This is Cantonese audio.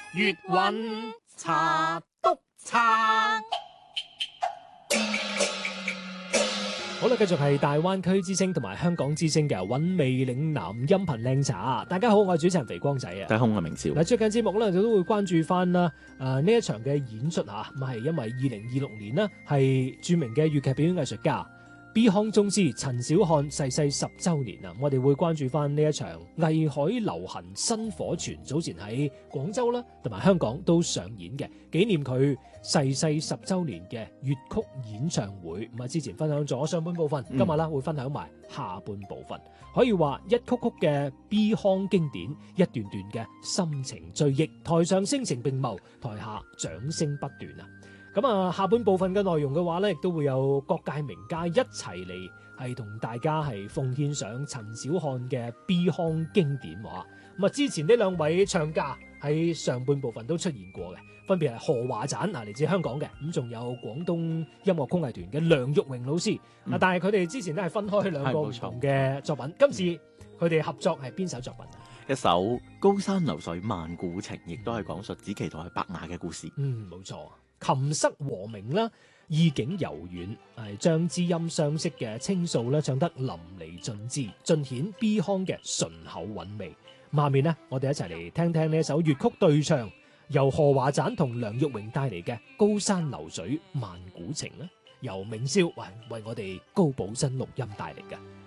粵韻茶篤撐。好啦，繼續係大灣區之聲同埋香港之聲嘅韻味嶺南音頻靚茶。大家好，我係主持人肥光仔啊。 大家好，我係明少。 嗱，最近節目咧，就都會關注翻啦。呢一場嘅演出嚇，咁係因為2026年呢係著名嘅粵劇表演藝術家 B 康宗師陳小漢逝世10週年啊！我哋會關注翻呢一場藝海流行薪火傳，早前喺廣州啦同埋香港都上演嘅紀念佢逝世10週年嘅粵曲演唱會。咁啊，之前分享咗上半部分，今日啦會分享埋下半部分。可以話一曲曲嘅 B 康經典，一段段嘅深情追憶，台上聲情並茂，台下掌聲不斷啊！咁啊，下半部分嘅內容嘅話咧，亦都會有各界名家一齊嚟，係同大家係奉獻上陳小漢嘅 B 康經典話。咁啊，之前呢兩位唱家喺上半部分都出現過嘅，分別係何華盞啊，嚟自香港嘅，咁仲有廣東音樂曲藝團嘅梁玉榮老師。但係佢哋之前都係分開兩個唔同嘅作品。今次佢哋合作係邊首作品啊？ 一首《高山流水萬古情》，亦都係講述子期同埋白雅嘅故事。 冇錯。琴瑟和鳴啦，意境柔軟，係將知音相惜嘅情愫咧唱得淋漓盡致，盡顯 B 康嘅醇厚韻味。下面呢，我哋一齊嚟聽聽呢一首粵曲對唱，由何華盞同梁玉榮帶嚟嘅《高山流水萬古情》啦，由明少為我哋高寶珍錄音帶嚟嘅。